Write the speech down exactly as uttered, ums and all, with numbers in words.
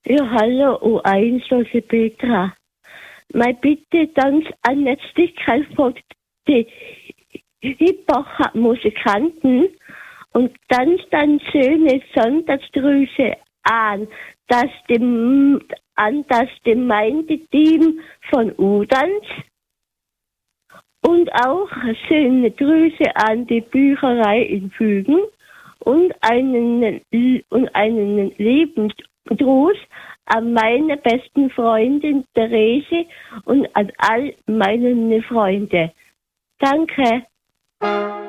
Ja, hallo, U eins, lose Petra. Meine Bitte ganz Annetzlichkeit folgt die Hip-Hop-Musikanten und ganz dann schöne Sonntagsgrüße an das, dem, an das Gemeindeteam von Udanz und auch schöne Grüße an die Bücherei in Fügen und einen, und einen lieben Gruß an meine besten Freundin Therese und an all meine Freunde. Danke.